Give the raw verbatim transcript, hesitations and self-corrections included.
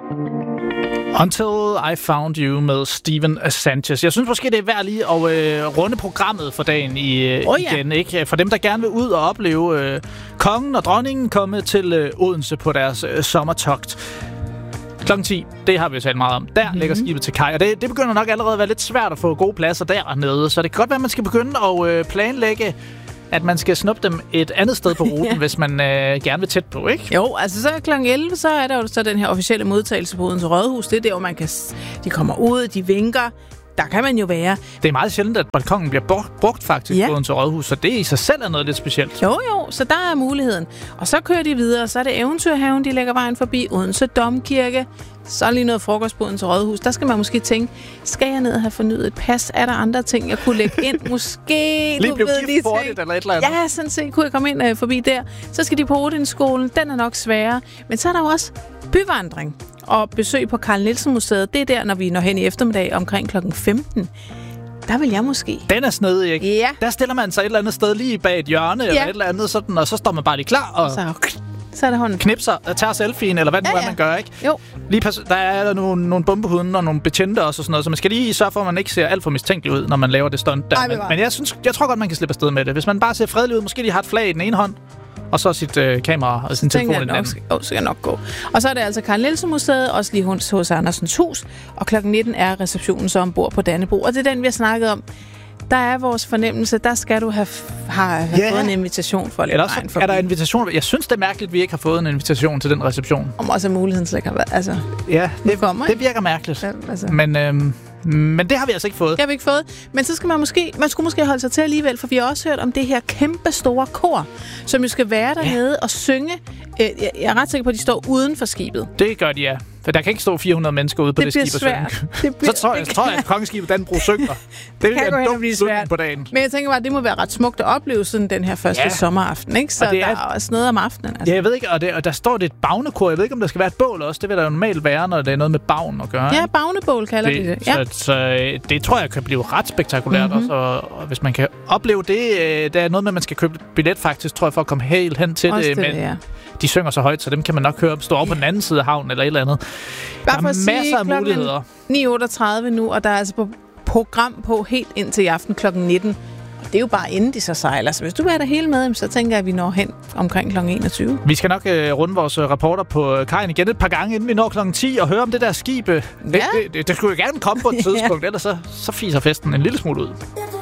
Until I Found You med Steven Sanchez. Jeg synes måske, det er værd lige at øh, runde programmet for dagen i, øh, oh, ja. igen. Ikke? For dem, der gerne vil ud og opleve øh, kongen og dronningen komme til øh, Odense på deres øh, sommertogt. klokken ti, det har vi jo talt meget om. Der mm-hmm. ligger skibet til kaj, og det, det begynder nok allerede at være lidt svært at få gode pladser dernede. Så det kan godt være, at man skal begynde at øh, planlægge, at man skal snuppe dem et andet sted på ruten, ja. hvis man øh, gerne vil tæt på, ikke? Jo, altså så klokken elleve, så er der jo så den her officielle modtagelse på Odense Rådhus. Det er der, hvor man kan, de kommer ud, de vinker. Der kan man jo være. Det er meget sjældent, at balkonen bliver brugt faktisk ja. på Odense Rådhus, så det i sig selv er noget lidt specielt. Jo, jo, så der er muligheden. Og så kører de videre, så er det Eventyrhaven, de lægger vejen forbi, Odense Domkirke. Så er lige noget frokost på Odense Rådhus. Der skal man måske tænke, skal jeg ned og have fornyet et pas? Er der andre ting, jeg kunne lægge ind? Måske. Lige blev gift hurtigt eller et eller andet. Ja, sådan set. Kunne jeg komme ind øh, forbi der. Så skal de på Odinskolen. Den er nok sværere. Men så er der jo også byvandring og besøg på Carl Nielsen Museet. Det er der, når vi når hen i eftermiddag omkring klokken femten. Der vil jeg måske. Den er snedig, ikke? Ja. Der stiller man sig et eller andet sted lige bag et hjørne ja. eller et eller andet, sådan, og så står man bare lige klar og... Så Så er det hånden. Knipser, tager selfien, eller hvad det ja, nu er, man gør, ikke? Jo. Lige pas, der er der nogle, nogle bombehunde og nogle betjente også og sådan noget, så man skal lige sørge for, at man ikke ser alt for mistænkelig ud, når man laver det stunt der. Ej, men, men jeg, synes, jeg tror godt, man kan slippe afsted med det. Hvis man bare ser fredelig ud, måske lige har et flag i den ene hånd, og så sit øh, kamera og sin telefon i den anden. Åh, så skal jeg nok gå. Og så er det altså Carl Nielsen Museet, også lige hos, hos Andersens Hus, og klokken nitten er receptionen så ombord på Dannebro. Og det er den, vi har snakket om. Der er vores fornemmelse, der skal du have, have, have yeah. fået en invitation for at lægge vejen forbi. Er der invitation? Jeg synes, det er mærkeligt, at vi ikke har fået en invitation til den reception. Om også muligheden slet ikke har været. Altså, ja, det, kommer, det virker mærkeligt. Ja, altså. Men, øhm, men det har vi altså ikke fået. Det har vi ikke fået. Men så skal man måske, man skulle måske holde sig til alligevel, for vi har også hørt om det her kæmpe store kor, som jo skal være dernede ja. og synge. Jeg er ret sikker på, at de står uden for skibet. Det gør de, ja. For der kan ikke stå fire hundrede mennesker ude på det, det skib og synge. Det bliver, så tror jeg, tror jeg at kongeskibet Dannebro synger. Det er en dum slutning på dagen. Men jeg tænker bare, at det må være ret smukt at opleve sådan den her første ja. sommeraften, ikke? Så der er, er også noget om aftenen. Altså. Ja, jeg ved ikke, og, det, og der står det et bagnekor. Jeg ved ikke, om der skal være et bål også. Det vil der jo normalt være, når det er noget med bagn at gøre. Ja, bagnebål kalder det, de det. Ja. Så, så det tror jeg kan blive ret spektakulært mm-hmm. også. Og, og hvis man kan opleve det, der er noget med, at man skal købe billet faktisk, tror jeg, for at komme helt hen til også det. det men ja. de synger så højt, så dem kan man nok høre stå over på den anden side af havnen eller et eller andet. Bare der er masser af muligheder. ni otteogtredive nu, og der er altså på program på helt indtil i aften klokken nitten. Og det er jo bare inden de så sejler. Så hvis du er der hele med, så tænker jeg, at vi når hen omkring klokken enogtyve. Vi skal nok uh, runde vores reporter på kajen igen et par gange, inden vi når klokken ti, og høre om det der skib. Ja. Det, det, det, det skulle jo gerne komme på et tidspunkt, ja. ellers så, så fiser festen en lille smule ud.